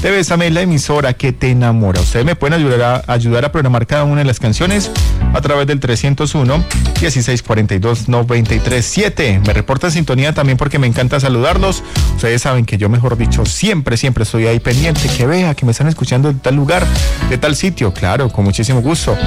de Bésame, la emisora que te enamora. Ustedes me pueden ayudar a programar cada una de las canciones a través del 301-1642-937. Me reporta sintonía también porque me encanta saludarlos. Ustedes saben que yo, mejor dicho, siempre estoy ahí pendiente, que vea que me están escuchando de tal lugar, de tal sitio. Claro, con muchísimo gusto.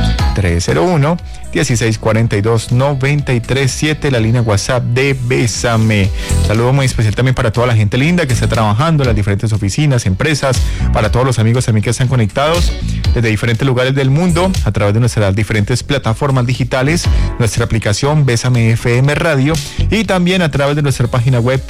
301-1642-937, la línea WhatsApp de Bésame. Saludo muy especial también para toda la gente linda que está trabajando en las diferentes oficinas, empresas, para todos los amigos también que están conectados desde diferentes lugares del mundo a través de nuestras diferentes plataformas digitales, nuestra aplicación Bésame FM Radio y también a través de nuestra página web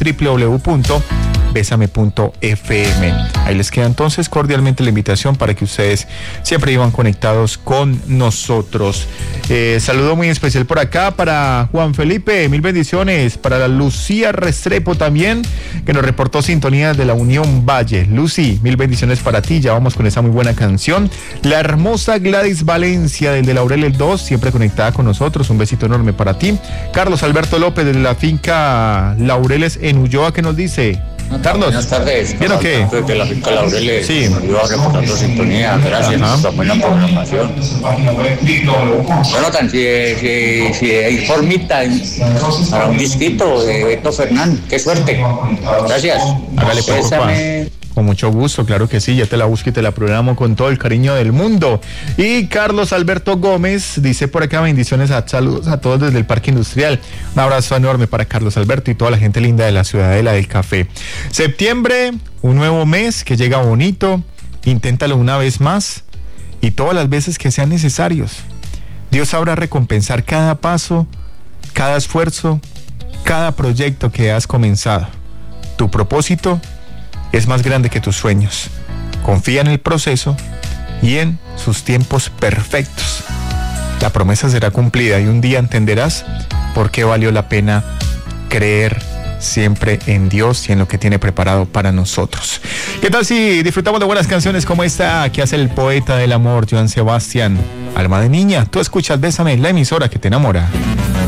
www.besame.fm. Ahí les queda entonces cordialmente la invitación para que ustedes siempre iban conectados con nosotros. Saludo muy especial por acá para Juan Felipe, mil bendiciones, para la Lucía Restrepo también, que nos reportó sintonía de la Unión Valle. Lucy, mil bendiciones para ti, ya vamos con esa muy buena canción. La hermosa Gladys Valencia, del de Laureles 2, siempre conectada con nosotros, un besito enorme para ti. Carlos Alberto López, desde la finca Laureles en Ulloa, que nos dice... Carlos, buenas tardes. ¿Bien o qué? De la finca Laureles. Sí. Yo reportando sintonía. Gracias por la buena programación. Jonathan, si hay formita para un disquito de Beto Fernández, qué suerte. Gracias. Hágale, Bésame. Con mucho gusto, claro que sí, ya te la busco y te la programo con todo el cariño del mundo. Y Carlos Alberto Gómez dice por acá, bendiciones, saludos a todos desde el Parque Industrial. Un abrazo enorme para Carlos Alberto y toda la gente linda de la Ciudadela del Café. Septiembre, un nuevo mes que llega bonito, inténtalo una vez más y todas las veces que sean necesarios. Dios sabrá recompensar cada paso, cada esfuerzo, cada proyecto que has comenzado. Tu propósito es más grande que tus sueños. Confía en el proceso y en sus tiempos perfectos. La promesa será cumplida y un día entenderás por qué valió la pena creer siempre en Dios y en lo que tiene preparado para nosotros. ¿Qué tal si disfrutamos de buenas canciones como esta que hace el poeta del amor, Joan Sebastián? Alma de niña, tú escuchas Bésame, la emisora que te enamora.